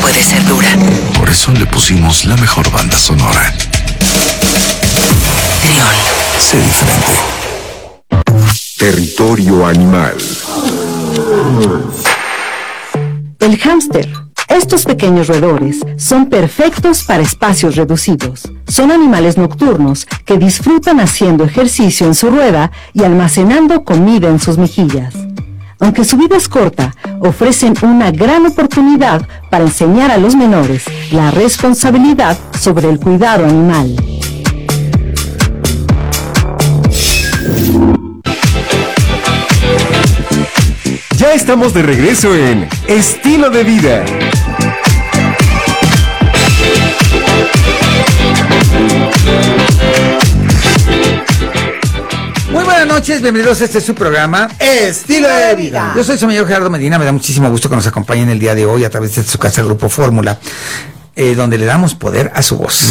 puede ser dura. Por eso le pusimos la mejor banda sonora. León. Sé diferente. Territorio animal. El hámster. Estos pequeños roedores son perfectos para espacios reducidos. Son animales nocturnos que disfrutan haciendo ejercicio en su rueda y almacenando comida en sus mejillas. Aunque su vida es corta, ofrecen una gran oportunidad para enseñar a los menores la responsabilidad sobre el cuidado animal. Ya estamos de regreso en Estilo de Vida. Muy buenas noches, bienvenidos a este su programa Estilo de Vida. Yo soy su señor Gerardo Medina, me da muchísimo gusto que nos acompañen el día de hoy a través de su casa Grupo Fórmula, donde le damos poder a su voz.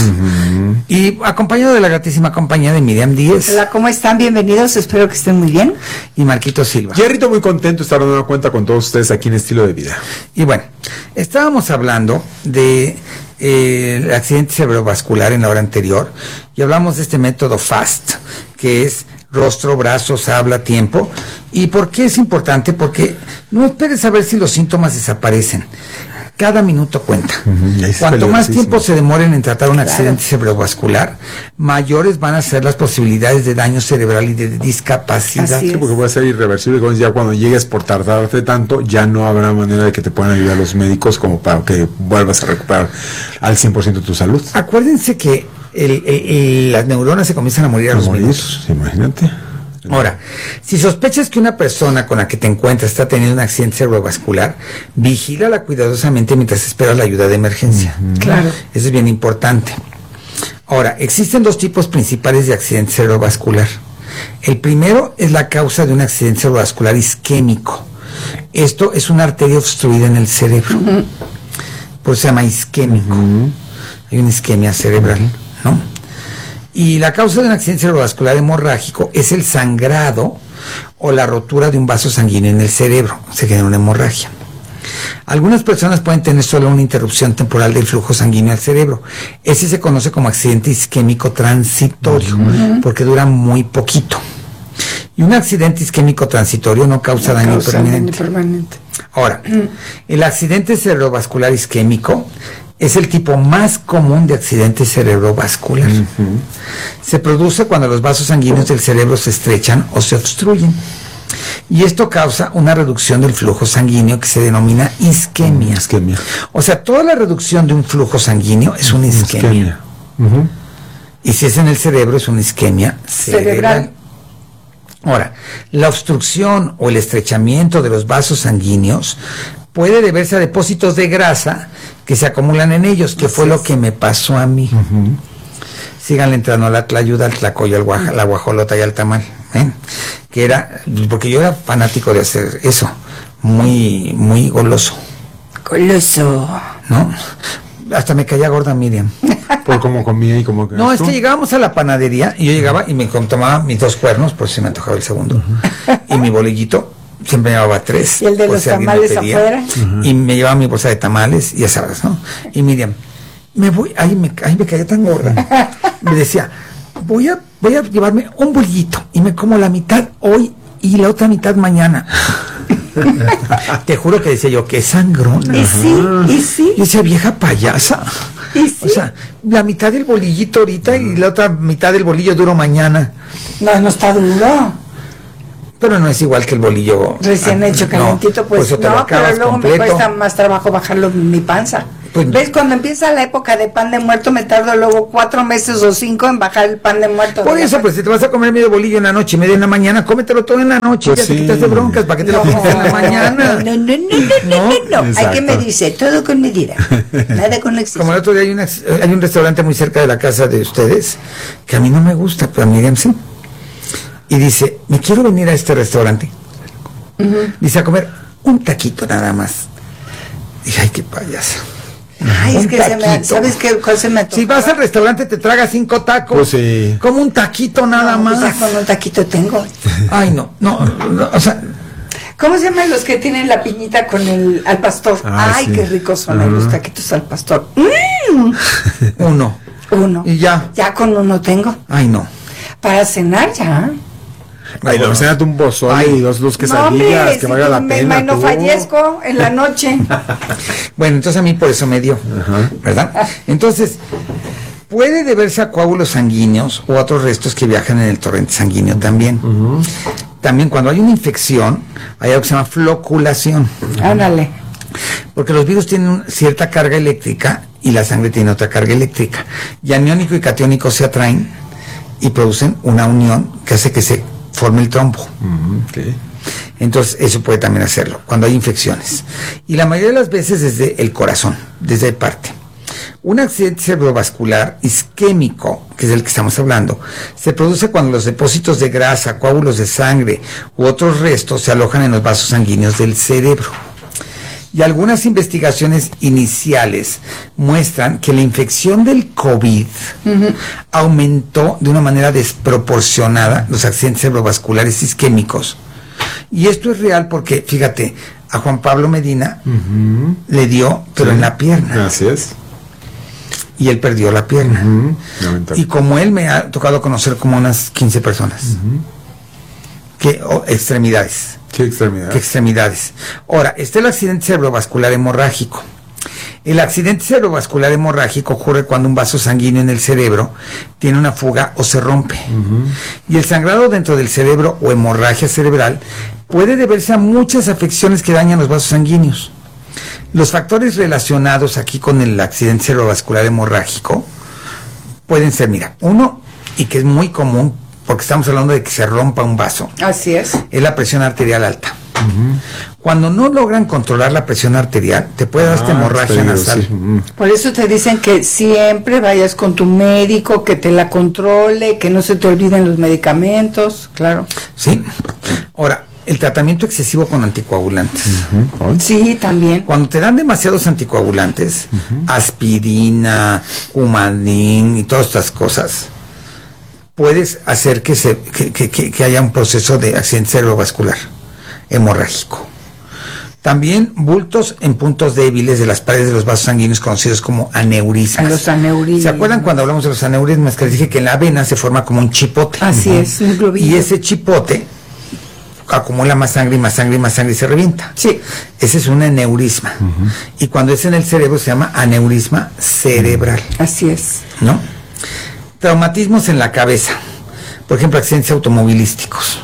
Y acompañado de la gratísima compañía de Miriam Díez. Hola, ¿cómo están? Bienvenidos, espero que estén muy bien. Y Marquito Silva. Jerrito, muy contento de estar dando cuenta con todos ustedes aquí en Estilo de Vida. Y bueno, estábamos hablando de el accidente cerebrovascular en la hora anterior y hablamos de este método FAST, que es rostro, brazos, habla, tiempo. ¿Y por qué es importante? Porque no esperes a ver si los síntomas desaparecen. Cada minuto cuenta. Cuanto más tiempo se demoren en tratar un accidente cerebrovascular, mayores van a ser las posibilidades de daño cerebral y de discapacidad. Sí, porque puede ser irreversible. Ya cuando llegues por tardarte tanto, ya no habrá manera de que te puedan ayudar los médicos como para que vuelvas a recuperar al 100% tu salud. Acuérdense que las neuronas se comienzan a morir a los minutos. Imagínate. Ahora, si sospechas que una persona con la que te encuentras está teniendo un accidente cerebrovascular, vigílala cuidadosamente mientras esperas la ayuda de emergencia. Claro. Eso es bien importante. Ahora, existen dos tipos principales de accidente cerebrovascular. El primero es la causa de un accidente cerebrovascular isquémico. Esto es una arteria obstruida en el cerebro. Por eso se llama isquémico. Hay una isquemia cerebral, ¿no? Y la causa de un accidente cerebrovascular hemorrágico es el sangrado o la rotura de un vaso sanguíneo en el cerebro. Se genera una hemorragia. Algunas personas pueden tener solo una interrupción temporal del flujo sanguíneo al cerebro. Ese se conoce como accidente isquémico transitorio, porque dura muy poquito. Y un accidente isquémico transitorio no causa daño permanente. Ahora, el accidente cerebrovascular isquémico es el tipo más común de accidente cerebrovascular. Se produce cuando los vasos sanguíneos del cerebro se estrechan o se obstruyen. Y esto causa una reducción del flujo sanguíneo que se denomina isquemia. O sea, toda la reducción de un flujo sanguíneo es una isquemia. Y si es en el cerebro, es una isquemia cerebral. Ahora, la obstrucción o el estrechamiento de los vasos sanguíneos puede deberse a depósitos de grasa que se acumulan en ellos, que fue lo que me pasó a mí. Síganle entrando a la tlayuda, al tlacoyo, la guajolota y al tamal. Que era, porque yo era fanático de hacer eso, muy, muy goloso. Goloso. ¿No? Hasta me caía gorda Miriam. Por cómo comía y cómo... No, es que llegábamos a la panadería y yo llegaba y me tomaba mis 2 cuernos, por si me antojaba el segundo. Y mi bolillito. Siempre llevaba 3. Y el de los tamales afuera. Y me llevaba mi bolsa de tamales, y ya sabes, ¿no? Y Miriam, me voy, ahí me caía tan gorda. Me decía, voy a llevarme un bolillito y me como la mitad hoy y la otra mitad mañana. Te juro que decía yo, qué sangrona. Y sí. Y esa vieja payasa. Y sí. O sea, la mitad del bolillito ahorita y la otra mitad del bolillo duro mañana. No está duro. Pero no es igual que el bolillo recién hecho, calentito, pues no, pero luego completo. Me cuesta más trabajo bajarlo en mi panza. Pues, ¿ves? Cuando empieza la época de pan de muerto, me tardo luego 4 meses o 5 en bajar el pan de muerto. Por eso, pues si te vas a comer medio bolillo en la noche y medio en la mañana, cómetelo todo en la noche, pues ya te quitas de broncas, ¿para qué te lo comes en la mañana? No. Hay que medirse, todo con medida, nada con exceso. Como el otro día hay un restaurante muy cerca de la casa de ustedes, que a mí no me gusta, pero a Miriam sí. Y dice, me quiero venir a este restaurante. Dice, a comer un taquito nada más. Dije, ay, qué payasa. Ay, es que ¿sabes qué? ¿Cuál se me antoja? Si vas al restaurante te tragas 5 tacos. Pues sí. Como un taquito nada más. Pues con un taquito tengo. Ay, no, o sea. ¿Cómo se llaman los que tienen la piñita con al pastor? Ay, sí. Qué ricos son los taquitos al pastor. Uno. Y ya. Ya con uno tengo. Ay, no. Para cenar ya. Ay, no, cénate un pozole y dos quesadillas, no, que valga la pena. No fallezco en la noche. Bueno, entonces a mí por eso me dio, ¿verdad? Entonces, puede deberse a coágulos sanguíneos u otros restos que viajan en el torrente sanguíneo también. También cuando hay una infección, hay algo que se llama floculación. Ándale. Porque los virus tienen cierta carga eléctrica y la sangre tiene otra carga eléctrica. Y aniónico y catiónico se atraen y producen una unión que hace que se forme el trombo. Okay. Entonces, eso puede también hacerlo cuando hay infecciones. Y la mayoría de las veces desde el corazón, desde parte. Un accidente cerebrovascular isquémico, que es del que estamos hablando, se produce cuando los depósitos de grasa, coágulos de sangre u otros restos se alojan en los vasos sanguíneos del cerebro. Y algunas investigaciones iniciales muestran que la infección del COVID aumentó de una manera desproporcionada los accidentes cerebrovasculares isquémicos. Y esto es real porque, fíjate, a Juan Pablo Medina le dio, pero en la pierna. Así es. Y él perdió la pierna. Y como él me ha tocado conocer como unas 15 personas. Extremidades. ¿Qué extremidades? ¿Qué extremidades? Ahora, está el accidente cerebrovascular hemorrágico. El accidente cerebrovascular hemorrágico ocurre cuando un vaso sanguíneo en el cerebro tiene una fuga o se rompe. Y el sangrado dentro del cerebro o hemorragia cerebral puede deberse a muchas afecciones que dañan los vasos sanguíneos. Los factores relacionados aquí con el accidente cerebrovascular hemorrágico pueden ser, mira, uno, y que es muy común, porque estamos hablando de que se rompa un vaso. Así es la presión arterial alta. Cuando no logran controlar la presión arterial, te puede dar esta hemorragia nasal. Sí. Por eso te dicen que siempre vayas con tu médico, que te la controle, que no se te olviden los medicamentos, claro. Sí. Ahora, el tratamiento excesivo con anticoagulantes. Sí, también. Cuando te dan demasiados anticoagulantes, aspirina, Coumadin y todas estas cosas, puedes hacer que haya un proceso de accidente cerebrovascular hemorrágico. También bultos en puntos débiles de las paredes de los vasos sanguíneos conocidos como aneurismas. Los aneurismas. ¿Se acuerdan cuando hablamos de los aneurismas que les dije que en la vena se forma como un chipote? Así es, un globillo. Y ese chipote acumula más sangre y más sangre y más sangre y se revienta. Sí. Ese es un aneurisma. Y cuando es en el cerebro se llama aneurisma cerebral. Así es. ¿No? Traumatismos en la cabeza. Por ejemplo, accidentes automovilísticos.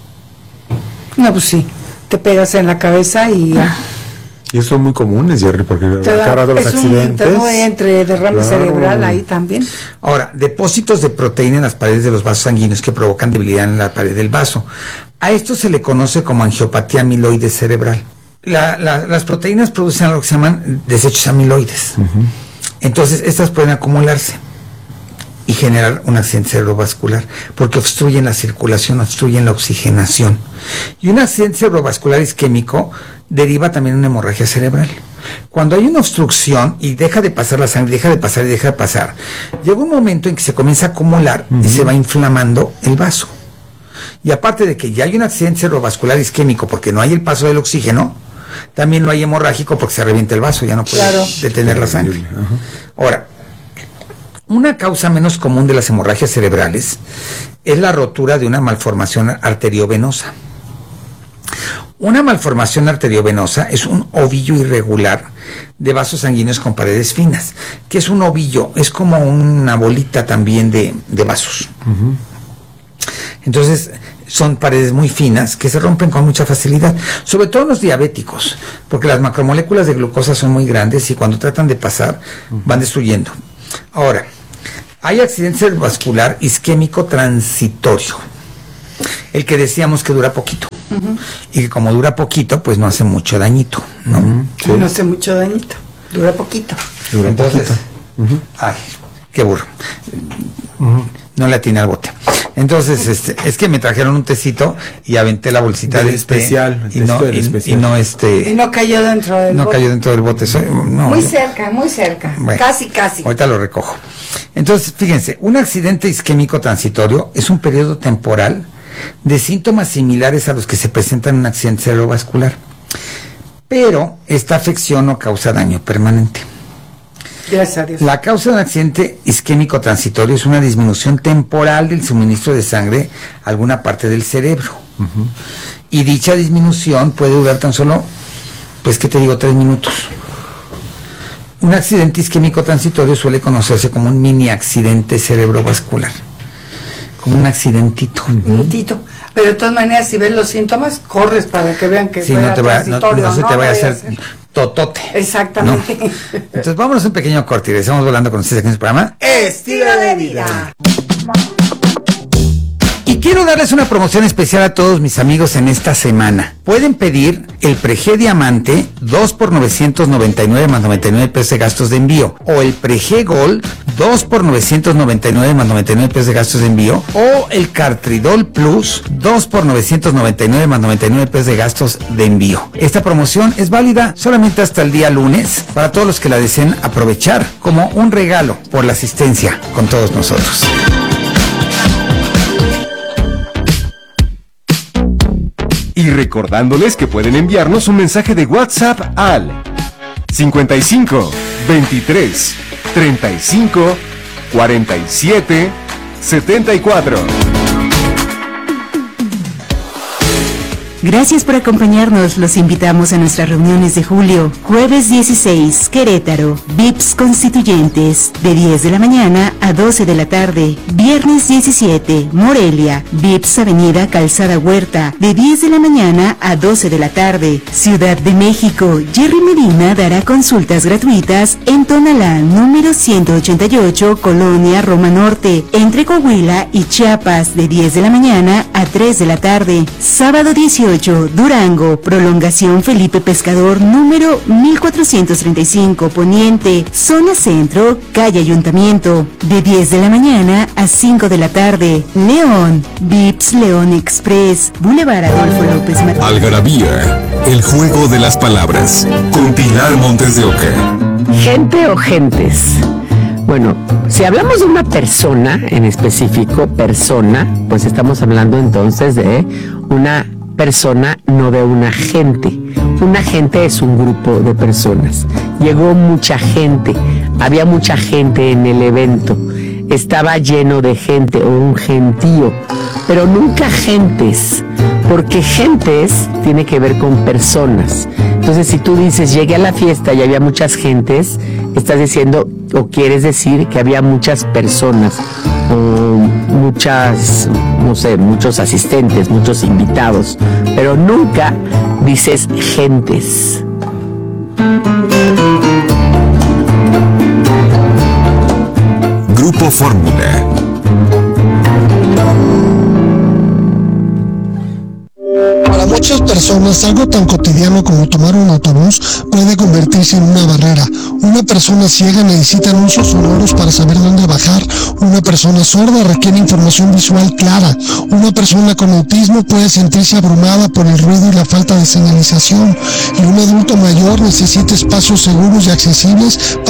No, pues sí. Te pegas en la cabeza y ya. Y eso son muy comunes, Jerry, porque la cara de los accidentes. Entre derrame cerebral ahí también. Ahora, depósitos de proteína en las paredes de los vasos sanguíneos que provocan debilidad en la pared del vaso. A esto se le conoce como angiopatía amiloide cerebral. Las proteínas producen algo que se llaman desechos amiloides. Entonces, estas pueden acumularse y generar un accidente cerebrovascular, porque obstruyen la circulación, obstruyen la oxigenación. Y un accidente cerebrovascular isquémico deriva también de una hemorragia cerebral. Cuando hay una obstrucción y deja de pasar la sangre, deja de pasar y deja de pasar, llega un momento en que se comienza a acumular y se va inflamando el vaso. Y aparte de que ya hay un accidente cerebrovascular isquémico porque no hay el paso del oxígeno, también lo hay hemorrágico porque se revienta el vaso, ya no puede detener la sangre. Ahora, una causa menos común de las hemorragias cerebrales es la rotura de una malformación arteriovenosa. Una malformación arteriovenosa es un ovillo irregular de vasos sanguíneos con paredes finas. ¿Qué es un ovillo? Es como una bolita también de vasos. Entonces, son paredes muy finas que se rompen con mucha facilidad, sobre todo los diabéticos, porque las macromoléculas de glucosa son muy grandes y cuando tratan de pasar van destruyendo. Ahora, hay accidente cerebrovascular isquémico transitorio, el que decíamos que dura poquito, y que como dura poquito, pues no hace mucho dañito, ¿no? Sí. No hace mucho dañito, dura poquito. Entonces, ay, qué burro. No le atiné al bote. Entonces, es que me trajeron un tecito y aventé la bolsita del especial y no cayó dentro del bote. No cayó dentro del bote. Muy cerca. Bueno, casi. Ahorita lo recojo. Entonces, fíjense, un accidente isquémico transitorio es un periodo temporal de síntomas similares a los que se presentan en un accidente cerebrovascular, pero esta afección no causa daño permanente. Gracias a Dios. La causa de un accidente isquémico transitorio es una disminución temporal del suministro de sangre a alguna parte del cerebro. Y dicha disminución puede durar tan solo, 3 minutos. Un accidente isquémico transitorio suele conocerse como un mini accidente cerebrovascular, como un accidentito. Pero de todas maneras, si ves los síntomas, corres para que vean que sí, no se te vaya a hacer totote. Exactamente. ¿No? Entonces vámonos un pequeño corte y regresamos volando con ustedes aquí en el programa Estilo de Vida. Y quiero darles una promoción especial a todos mis amigos en esta semana. Pueden pedir el Preg Diamante 2 por 999 más 99 pesos de gastos de envío, o el Preg Gold 2 por 999 más 99 pesos de gastos de envío, o el Cartridol Plus 2 por 999 más 99 pesos de gastos de envío. Esta promoción es válida solamente hasta el día lunes para todos los que la deseen aprovechar como un regalo por la asistencia con todos nosotros. Y recordándoles que pueden enviarnos un mensaje de WhatsApp al 55 23 35 47 74. Gracias por acompañarnos. Los invitamos a nuestras reuniones de julio. Jueves 16, Querétaro, VIPS Constituyentes, de 10 de la mañana a 12 de la tarde. Viernes 17, Morelia, VIPS Avenida Calzada Huerta, de 10 de la mañana a 12 de la tarde. Ciudad de México, Jerry Medina dará consultas gratuitas en Tonalá, número 188, Colonia Roma Norte, entre Coahuila y Chiapas, de 10 de la mañana a 3 de la tarde. Sábado 18, Durango, prolongación Felipe Pescador, número 1435, Poniente, zona centro, calle Ayuntamiento, de 10 de la mañana a 5 de la tarde. León, VIPS León Express, Boulevard Adolfo López Mateos. Algarabía, el juego de las palabras, con Pilar Montes de Oca. ¿Gente o gentes? Bueno, si hablamos de una persona en específico, pues estamos hablando entonces de una persona, no de una gente. Una gente es un grupo de personas. Llegó mucha gente, había mucha gente en el evento, estaba lleno de gente o un gentío, pero nunca gentes, porque gentes tiene que ver con personas. Entonces, si tú dices llegué a la fiesta y había muchas gentes, estás diciendo o quieres decir que había muchas personas o muchas, no sé, muchos asistentes, muchos invitados, pero nunca dices gentes. Grupo Fórmula. Para muchas personas, algo tan cotidiano como tomar un autobús puede convertirse en una barrera. Una persona ciega necesita anuncios sonoros para saber dónde bajar. Una persona sorda requiere información visual clara. Una persona con autismo puede sentirse abrumada por el ruido y la falta de señalización. Y un adulto mayor necesita espacios seguros y accesibles